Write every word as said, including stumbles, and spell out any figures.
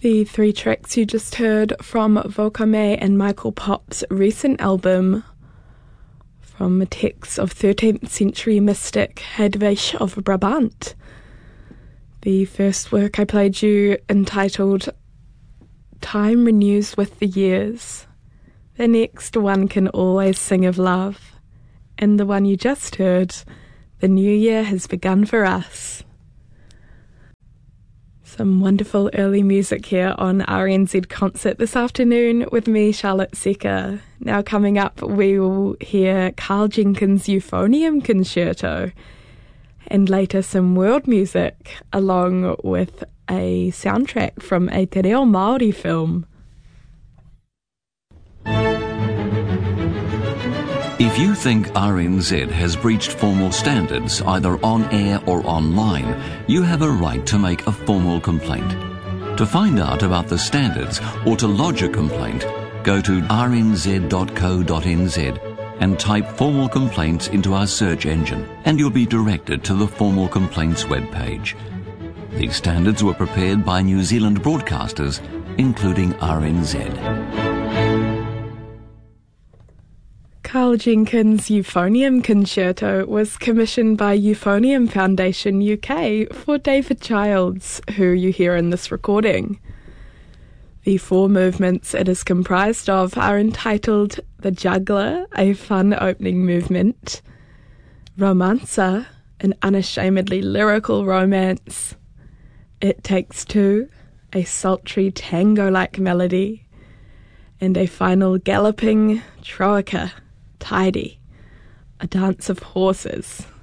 The three tracks you just heard from Volcame and Michael Pop's recent album from the texts of thirteenth century mystic Hedwig of Brabant. The first work I played you, entitled Time Renews with the Years. The next, One Can Always Sing of Love. And the one you just heard, The New Year Has Begun for Us. Some wonderful early music here on R N Z Concert this afternoon with me, Charlotte Secker. Now coming up, we will hear Carl Jenkins' Euphonium Concerto, and later some world music along with a soundtrack from a Te Reo Māori film. If you think R N Z has breached formal standards, either on air or online, you have a right to make a formal complaint. To find out about the standards or to lodge a complaint, go to r n z dot co dot n z and type formal complaints into our search engine, and you'll be directed to the formal complaints webpage. These standards were prepared by New Zealand broadcasters, including R N Z. Carl Jenkins' Euphonium Concerto was commissioned by Euphonium Foundation U K for David Childs, who you hear in this recording. The four movements it is comprised of are entitled The Juggler, a fun opening movement; Romanza, an unashamedly lyrical romance; It Takes Two, a sultry tango-like melody; and a final galloping troika, tidy, a dance of horses.